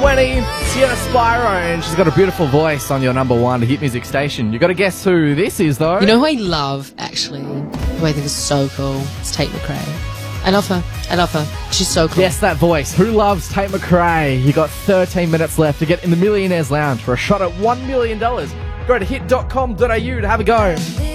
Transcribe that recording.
20, Sienna Spyro, and she's got a beautiful voice on your number one hit music station. You got to guess who this is, though. You know who I love, actually? Who I think is so cool? It's Tate McRae. I love her. She's so cool. Guess that voice. Who loves Tate McRae? You got 13 minutes left to get in the Millionaires Lounge for a shot at $1 million. Go to hit.com.au to have a go.